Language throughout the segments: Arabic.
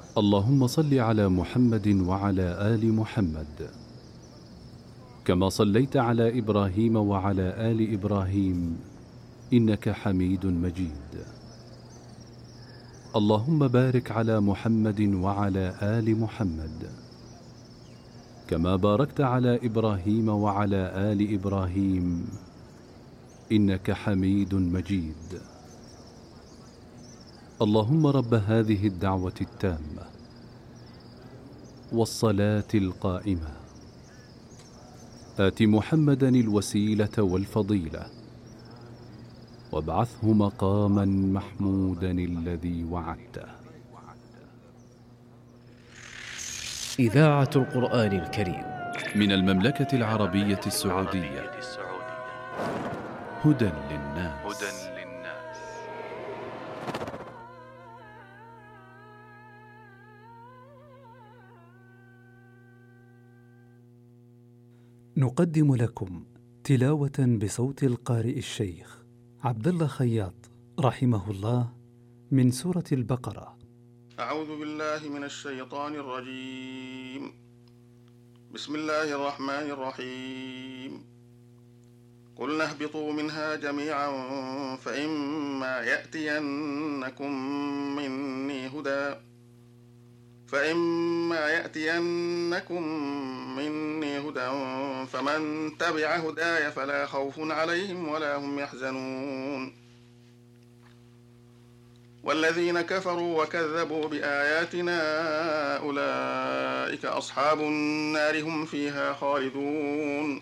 اللهم صل على محمد وعلى آل محمد كما صليت على إبراهيم وعلى آل إبراهيم إنك حميد مجيد. اللهم بارك على محمد وعلى آل محمد كما باركت على إبراهيم وعلى آل إبراهيم إنك حميد مجيد. اللهم رب هذه الدعوة التامة والصلاة القائمة آت محمدا الوسيلة والفضيلة وابعثه مقاما محمودا الذي وعدته. إذاعة القرآن الكريم من المملكة العربية السعودية. هدى للناس. نقدم لكم تلاوة بصوت القارئ الشيخ عبد الله خياط رحمه الله من سورة البقرة. أعوذ بالله من الشيطان الرجيم. بسم الله الرحمن الرحيم. قلنا اهبطوا منها جميعا فإما يأتينكم مني هدى فمن تبع هداي فلا خوف عليهم ولا هم يحزنون. والذين كفروا وكذبوا بآياتنا أولئك أصحاب النار هم فيها خالدون.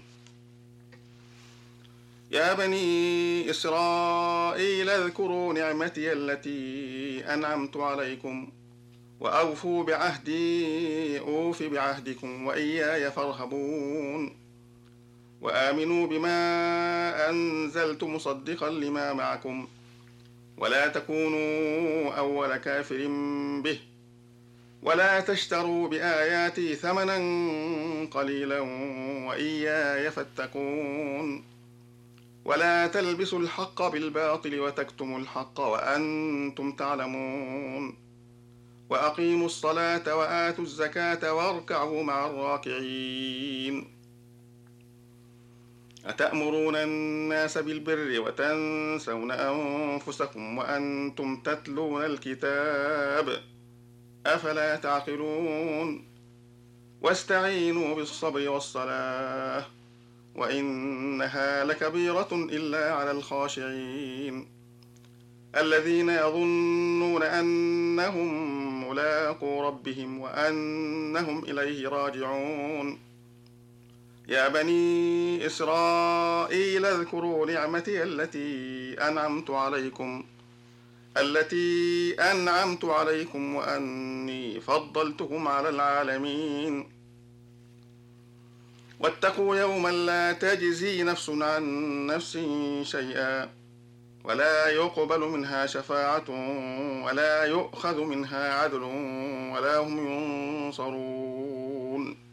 يا بني إسرائيل اذكروا نعمتي التي أنعمت عليكم وأوفوا بعهدي أوف بعهدكم وإياي فارهبون. وآمنوا بما أنزلت مصدقا لما معكم ولا تكونوا أول كافر به ولا تشتروا بآياتي ثمنا قليلا وإياي فاتقون. ولا تلبسوا الحق بالباطل وتكتموا الحق وأنتم تعلمون. وأقيموا الصلاة وآتوا الزكاة واركعوا مع الراكعين. أتأمرون الناس بالبر وتنسون أنفسكم وأنتم تتلون الكتاب أفلا تعقلون. واستعينوا بالصبر والصلاة وإنها لكبيرة إلا على الخاشعين الذين يظنون أنهم ملاقو ربهم وأنهم إليه راجعون. يا بني إسرائيل اذكروا نعمتي التي أنعمت عليكم وأني فضلتكم على العالمين. واتقوا يوما لا تجزي نفس عن نفس شيئا ولا يقبل منها شفاعة ولا يؤخذ منها عدل ولا هم ينصرون.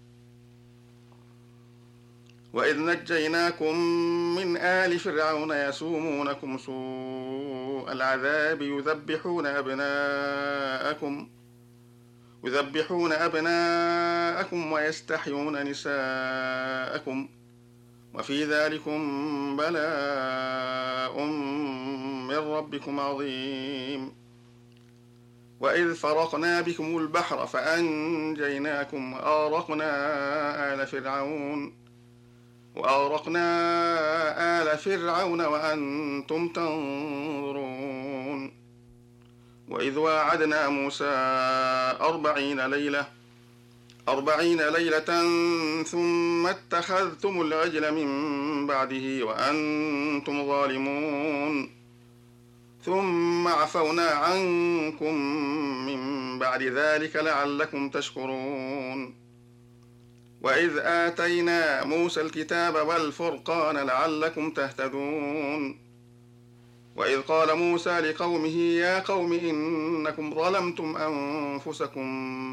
وإذ نجيناكم من آل فرعون يسومونكم سوء العذاب يذبحون أبناءكم ويستحيون نساءكم وفي ذلكم بلاء من ربكم عظيم. وإذ فرقنا بكم البحر فأنجيناكم وأغرقنا آل فرعون وأنتم تنظرون. وإذ واعدنا موسى 40 ليلة ثم اتخذتم العجل من بعده وأنتم ظالمون ثم عفونا عنكم من بعد ذلك لعلكم تشكرون. وإذ آتينا موسى الكتاب والفرقان لعلكم تهتدون. وإذ قال موسى لقومه يا قوم إنكم ظلمتم أنفسكم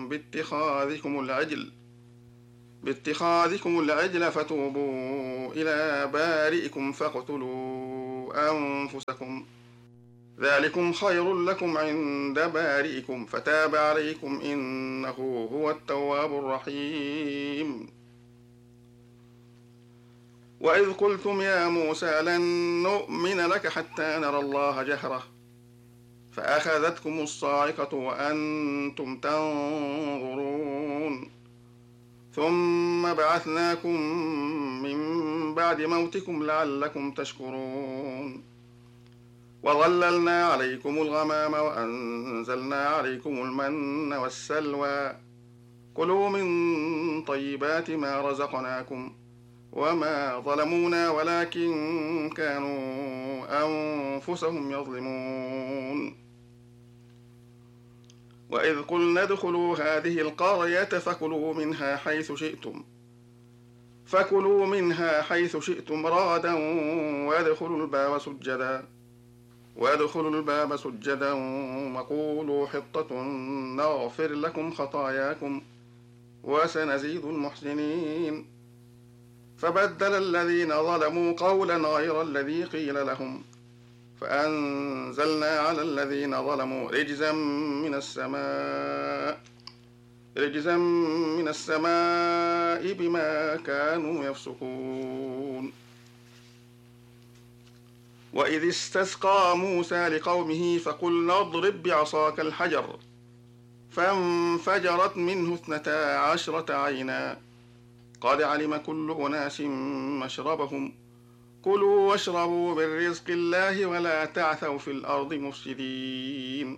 باتخاذكم العجل فتوبوا إلى بارئكم فاقتلوا أنفسكم ذلكم خير لكم عند بارئكم فتاب عليكم إنه هو التواب الرحيم. وإذ قلتم يا موسى لن نؤمن لك حتى نرى الله جهرة فأخذتكم الصاعقة وأنتم تنظرون ثم بعثناكم من بعد موتكم لعلكم تشكرون وظللنا عليكم الغمام وأنزلنا عليكم المن والسلوى كلوا من طيبات ما رزقناكم وما ظلمونا ولكن كانوا أنفسهم يظلمون. وإذ قلنا ادخلوا هذه القرية فكلوا منها حيث شئتم رغدا وادخلوا الباب سجدا وقولوا حطة نغفر لكم خطاياكم وسنزيد المحسنين. فبدل الذين ظلموا قولا غير الذي قيل لهم فأنزلنا على الذين ظلموا رجزا من السماء بما كانوا يفسقون. وإذ استسقى موسى لقومه فقلنا اضرب بعصاك الحجر فانفجرت منه 12 عينا قد علم كل أناس مشربهم كلوا واشربوا من رزق الله ولا تعثوا في الأرض مفسدين.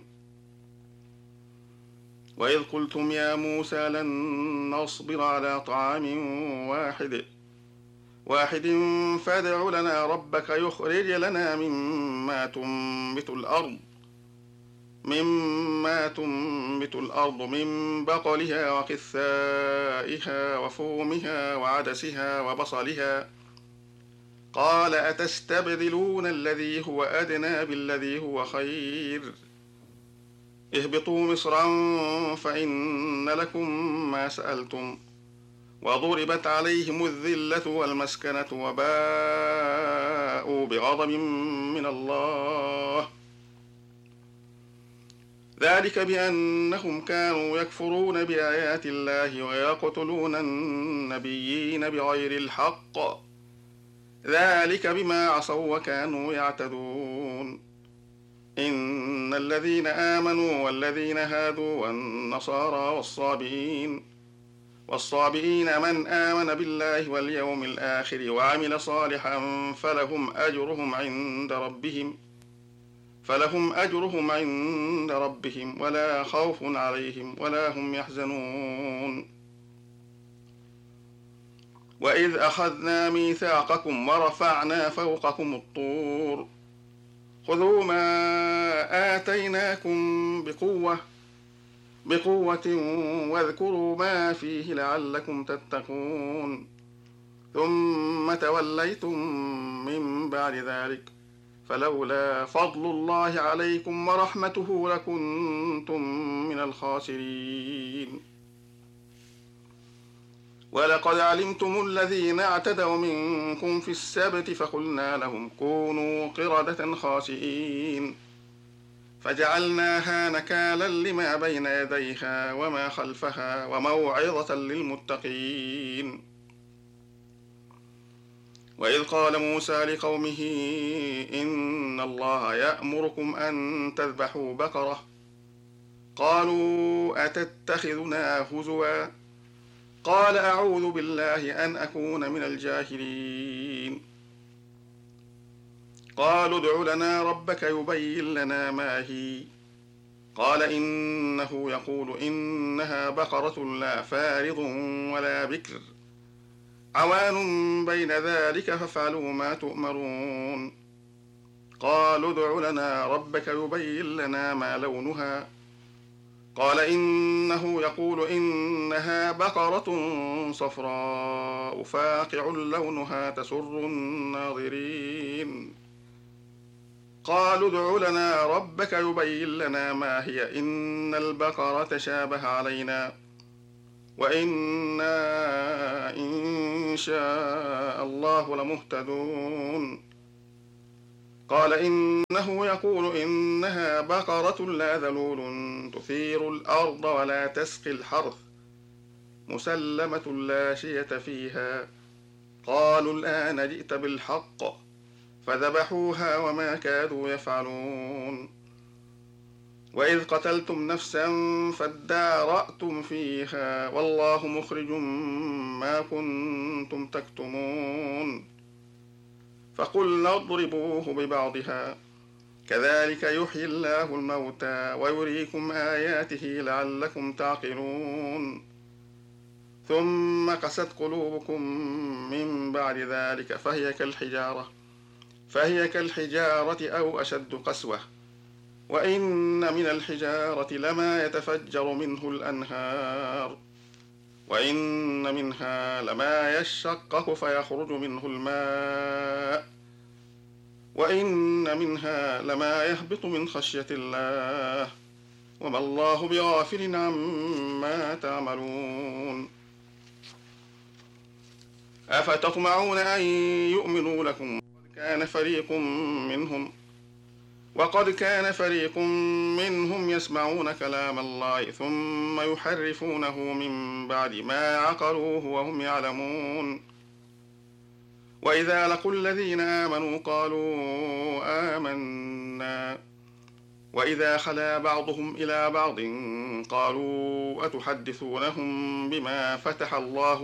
وإذ قلتم يا موسى لن نصبر على طعام واحد فادع لنا ربك يخرج لنا مما تنبت الأرض من بقلها وقثائها وفومها وعدسها وبصلها قال أتستبدلون الذي هو أدنى بالذي هو خير اهبطوا مصرا فإن لكم ما سألتم وضربت عليهم الذلة والمسكنة وباءوا بغضب من الله ذلك بأنهم كانوا يكفرون بآيات الله ويقتلون النبيين بغير الحق ذلك بما عصوا وكانوا يعتدون. إن الذين آمنوا والذين هادوا والنصارى والصابئين من آمن بالله واليوم الآخر وعمل صالحا فلهم أجرهم عند ربهم ولا خوف عليهم ولا هم يحزنون. وإذ أخذنا ميثاقكم ورفعنا فوقكم الطور خذوا ما آتيناكم بقوة واذكروا ما فيه لعلكم تتقون ثم توليتم من بعد ذلك فلولا فضل الله عليكم ورحمته لكنتم من الخاسرين. ولقد علمتم الذين اعتدوا منكم في السبت فقلنا لهم كونوا قردة خاسئين فجعلناها نكالا لما بين يديها وما خلفها وموعظة للمتقين. وإذ قال موسى لقومه إن الله يأمركم أن تذبحوا بقرة قالوا أتتخذنا هزوا قال أعوذ بالله أن أكون من الجاهلين. قالوا ادع لنا ربك يبين لنا ما هي قال إنه يقول إنها بقرة لا فارض ولا بكر عوان بين ذلك فافعلوا ما تؤمرون. قالوا ادع لنا ربك يبين لنا ما لونها قال إنه يقول إنها بقرة صفراء فاقع لونها تسر الناظرين. قالوا ادع لنا ربك يبين لنا ما هي إن البقرة تشابه علينا وإنا إن شاء الله لمهتدون. قال إنه يقول إنها بقرة لا ذلول تثير الأرض ولا تسقي الحرث مسلمة لا شية فيها. قالوا الآن جئت بالحق فذبحوها وما كادوا يفعلون. وإذ قتلتم نفسا فادارأتم فيها والله مخرج ما كنتم تكتمون. فقلنا اضربوه ببعضها كذلك يحيي الله الموتى ويريكم آياته لعلكم تعقلون. ثم قست قلوبكم من بعد ذلك فهي كالحجارة أو أشد قسوة. وإن من الحجارة لما يتفجر منه الأنهار وإن منها لما يشقق فيخرج منه الماء وإن منها لما يهبط من خشية الله وما الله بغافل عما تعملون. أفتطمعون أن يؤمنوا لكم وقد كان فريق منهم يسمعون كلام الله ثم يحرفونه من بعد ما عقلوه وهم يعلمون. وإذا لقوا الذين آمنوا قالوا آمنا وإذا خلا بعضهم إلى بعض قالوا أتحدثونهم بما فتح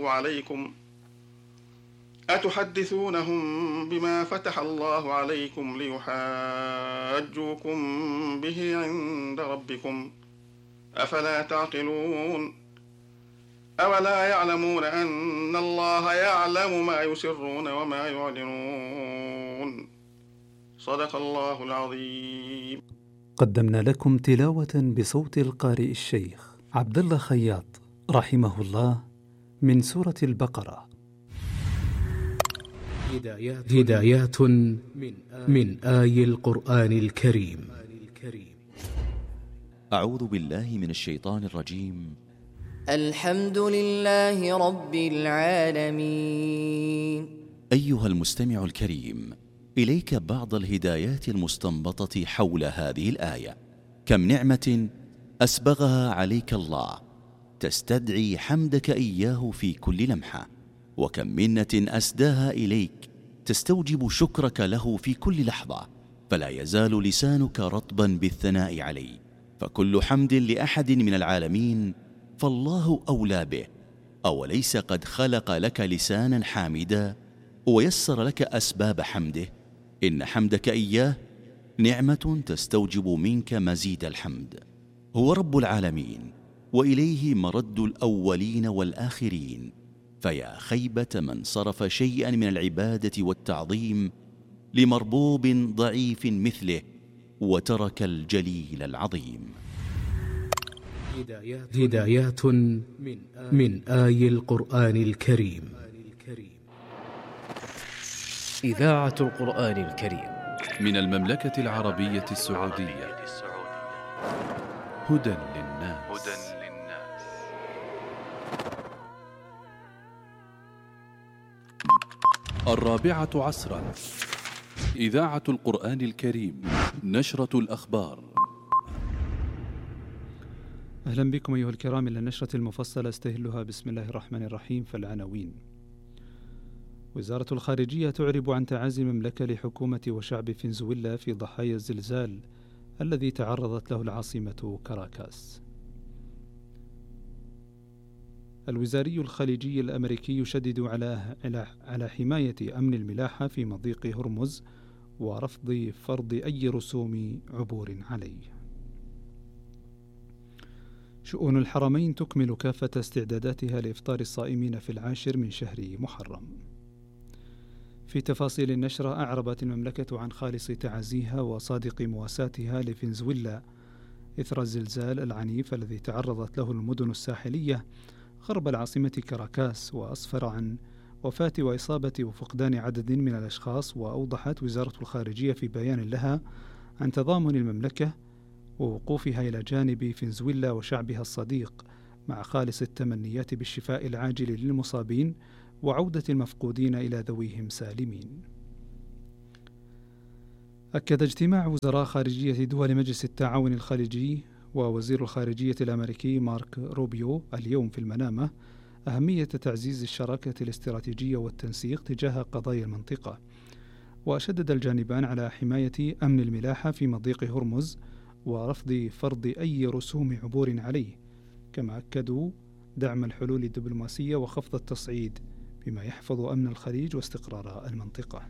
الله عليكم ليحاجوكم به عند ربكم أفلا تعقلون. أولا يعلمون أن الله يعلم ما يسرون وما يعلنون. صدق الله العظيم. قدمنا لكم تلاوة بصوت القارئ الشيخ عبد الله خياط رحمه الله من سورة البقرة. هدايات من آي القرآن الكريم. أعوذ بالله من الشيطان الرجيم. الحمد لله رب العالمين. أيها المستمع الكريم، إليك بعض الهدايات المستنبطة حول هذه الآية. كم نعمة أسبغها عليك الله تستدعي حمدك إياه في كل لمحة، وكم منة أسداها إليك تستوجب شكرك له في كل لحظة، فلا يزال لسانك رطبا بالثناء عليه. فكل حمد لأحد من العالمين فالله أولى به. أوليس قد خلق لك لسانا حامدا ويسر لك أسباب حمده؟ إن حمدك إياه نعمة تستوجب منك مزيد الحمد. هو رب العالمين وإليه مرد الأولين والآخرين، فيا خيبة من صرف شيئا من العبادة والتعظيم لمربوب ضعيف مثله وترك الجليل العظيم. هدايات من آي القرآن الكريم. إذاعة القرآن الكريم من المملكة العربية السعودية. هدى للناس. الرابعة عصرا. إذاعة القرآن الكريم. نشرة الأخبار. أهلا بكم أيها الكرام إلى النشرة المفصلة استهلها بسم الله الرحمن الرحيم. فالعناوين: وزارة الخارجية تعرب عن تعازي المملكة لحكومة وشعب فنزويلا في ضحايا الزلزال الذي تعرضت له العاصمة كاراكاس. الوزاري الخليجي الأمريكي يشدد على حماية أمن الملاحة في مضيق هرمز ورفض فرض أي رسوم عبور عليه. شؤون الحرمين تكمل كافة استعداداتها لإفطار الصائمين في 10 من شهر محرم. في تفاصيل النشرة، أعربت المملكة عن خالص تعازيها وصادق مواساتها لفنزويلا إثر الزلزال العنيف الذي تعرضت له المدن الساحلية غرب العاصمة كاراكاس، وأسفر عن وفاة وإصابة وفقدان عدد من الأشخاص. وأوضحت وزارة الخارجية في بيان لها عن تضامن المملكة ووقوفها إلى جانب فنزويلا وشعبها الصديق مع خالص التمنيات بالشفاء العاجل للمصابين وعودة المفقودين إلى ذويهم سالمين. أكد اجتماع وزراء خارجية دول مجلس التعاون الخليجي ووزير الخارجية الأمريكي مارك روبيو اليوم في المنامة أهمية تعزيز الشراكة الاستراتيجية والتنسيق تجاه قضايا المنطقة، وشدد الجانبان على حماية أمن الملاحة في مضيق هرمز ورفض فرض أي رسوم عبور عليه، كما أكدوا دعم الحلول الدبلوماسية وخفض التصعيد بما يحفظ أمن الخليج واستقرار المنطقة.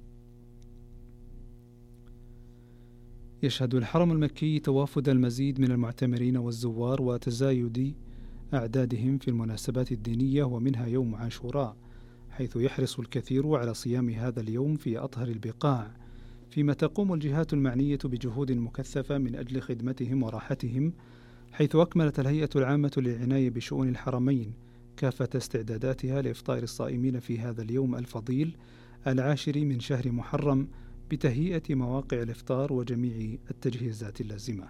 يشهد الحرم المكي توافد المزيد من المعتمرين والزوار وتزايد أعدادهم في المناسبات الدينية ومنها يوم عاشوراء، حيث يحرص الكثير على صيام هذا اليوم في أطهر البقاع، فيما تقوم الجهات المعنية بجهود مكثفة من أجل خدمتهم وراحتهم، حيث أكملت الهيئة العامة للعناية بشؤون الحرمين كافة استعداداتها لإفطار الصائمين في هذا اليوم الفضيل 10 من شهر محرم بتهيئة مواقع الإفطار وجميع التجهيزات اللازمة.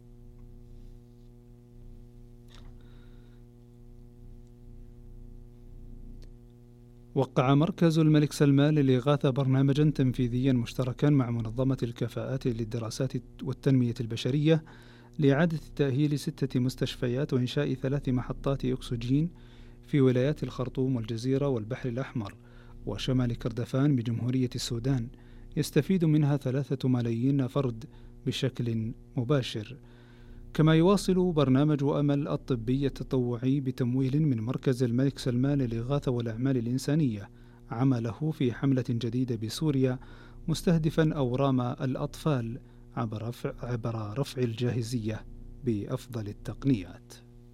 وقع مركز الملك سلمان للإغاثة برنامجا تنفيذيا مشتركا مع منظمة الكفاءات للدراسات والتنمية البشرية لإعادة تأهيل 6 مستشفيات وإنشاء 3 محطات أكسجين في ولايات الخرطوم والجزيرة والبحر الأحمر وشمال كردفان بجمهورية السودان، يستفيد منها 3 ملايين فرد بشكل مباشر. كما يواصل برنامج أمل الطبي التطوعي بتمويل من مركز الملك سلمان للإغاثة والأعمال الإنسانية عمله في حملة جديدة بسوريا مستهدفا أورام الأطفال عبر رفع الجاهزية بأفضل التقنيات.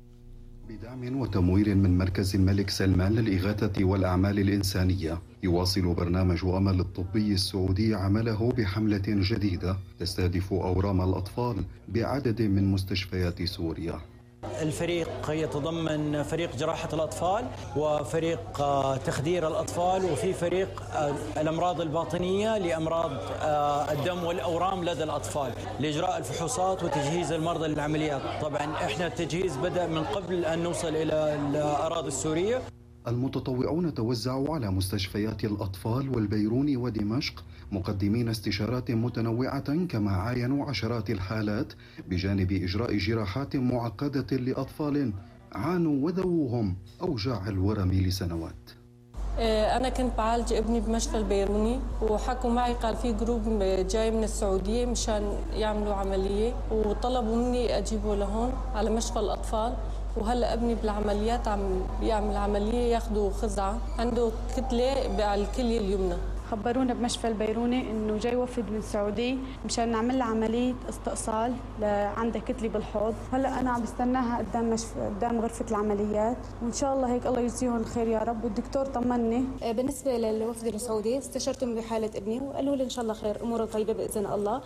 بدعم وتمويل من مركز الملك سلمان للإغاثة والأعمال الإنسانية، يواصل برنامج أمل الطبي السعودي عمله بحملة جديدة تستهدف أورام الأطفال بعدد من مستشفيات سوريا. الفريق يتضمن فريق جراحة الأطفال وفريق تخدير الأطفال وفي فريق الأمراض الباطنية لأمراض الدم والأورام لدى الأطفال لإجراء الفحوصات وتجهيز المرضى للعمليات. طبعا إحنا التجهيز بدأ من قبل أن نوصل إلى الأراضي السورية. المتطوعون توزعوا على مستشفيات الأطفال والبيروني ودمشق مقدمين استشارات متنوعة، كما عاينوا عشرات الحالات بجانب إجراء جراحات معقدة لأطفال عانوا وذووهم أوجاع الورم لسنوات. أنا كنت بعالج ابني بمشفى البيروني وحكوا معي قال في جروب جاي من السعودية مشان يعملوا عملية وطلبوا مني أجيبه لهون على مشفى الأطفال، وهلا ابني بالعمليات عم بيعمل عمليه ياخذوا خزعه عنده كتله على الكليه اليمنى. خبرونا بمشفى البيروني انه جاي وفد من السعوديه مشان نعمل له عمليه استئصال عنده كتله بالحوض. هلا انا عم بستناها قدام غرفه العمليات، وان شاء الله هيك الله يجزيهم الخير يا رب. والدكتور طمني. بالنسبه للوفد السعودي استشرتهم بحاله ابني وقالوا لي ان شاء الله خير، اموره طيبه باذن الله،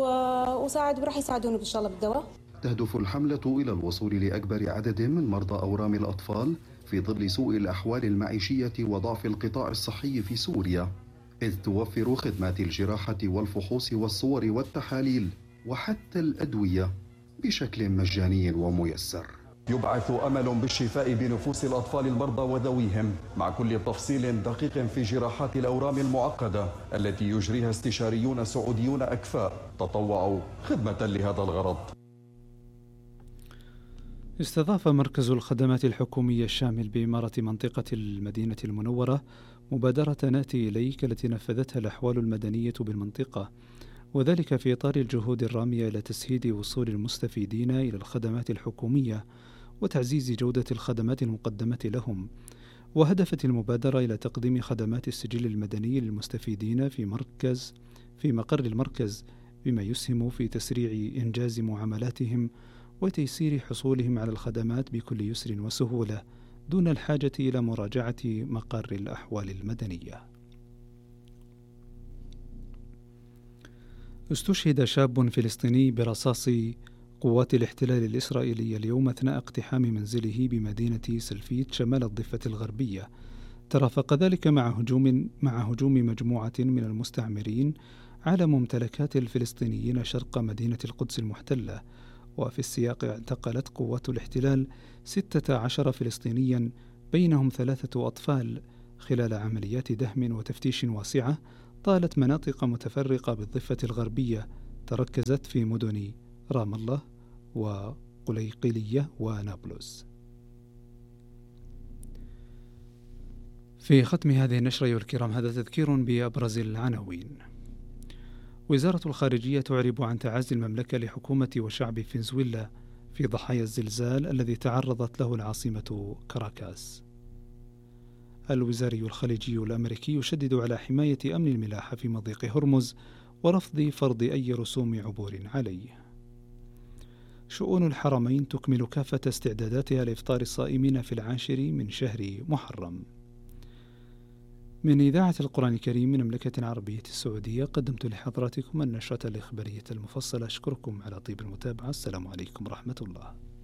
وساعد وراح يساعدوني ان شاء الله بالدواء. تهدف الحملة إلى الوصول لأكبر عدد من مرضى أورام الأطفال في ظل سوء الأحوال المعيشية وضعف القطاع الصحي في سوريا، إذ توفر خدمات الجراحة والفحوص والصور والتحاليل وحتى الأدوية بشكل مجاني وميسر. يبعث أمل بالشفاء بنفوس الأطفال المرضى وذويهم مع كل تفصيل دقيق في جراحات الأورام المعقدة التي يجريها استشاريون سعوديون أكفاء تطوعوا خدمة لهذا الغرض. استضاف مركز الخدمات الحكومية الشامل بإمارة منطقة المدينة المنورة مبادرة ناتي إليك التي نفذتها الأحوال المدنية بالمنطقة، وذلك في إطار الجهود الرامية إلى تسهيل وصول المستفيدين إلى الخدمات الحكومية وتعزيز جودة الخدمات المقدمة لهم. وهدفت المبادرة إلى تقديم خدمات السجل المدني للمستفيدين في مقر المركز، بما يسهم في تسريع إنجاز معاملاتهم وتيسير حصولهم على الخدمات بكل يسر وسهولة دون الحاجة إلى مراجعة مقر الأحوال المدنية. استشهد شاب فلسطيني برصاص قوات الاحتلال الإسرائيلي اليوم أثناء اقتحام منزله بمدينة سلفيت شمال الضفة الغربية. ترافق ذلك مع هجوم مجموعة من المستعمرين على ممتلكات الفلسطينيين شرق مدينة القدس المحتلة. وفي السياق اعتقلت قوات الاحتلال 16 فلسطينيا بينهم 3 أطفال خلال عمليات دهم وتفتيش واسعة طالت مناطق متفرقة بالضفة الغربية تركزت في مدن رام الله وقليقلية ونابلس. في ختم هذه النشرة أيها الكرام هذا تذكير بأبرز العناوين. وزارة الخارجية تعرب عن تعازي المملكة لحكومة وشعب فنزويلا في ضحايا الزلزال الذي تعرضت له العاصمة كاراكاس. الوزاري الخليجي الأمريكي يشدد على حماية أمن الملاحة في مضيق هرمز ورفض فرض أي رسوم عبور عليه. شؤون الحرمين تكمل كافة استعداداتها لإفطار الصائمين في 10 من شهر محرم. من إذاعة القرآن الكريم من المملكة العربية السعودية قدمت لحضراتكم النشرة الإخبارية المفصلة. أشكركم على طيب المتابعة. السلام عليكم ورحمة الله.